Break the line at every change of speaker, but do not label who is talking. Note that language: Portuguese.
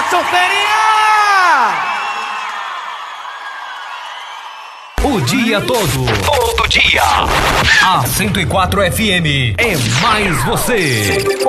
Solteirinha!
O dia todo dia. A 104 FM é mais você.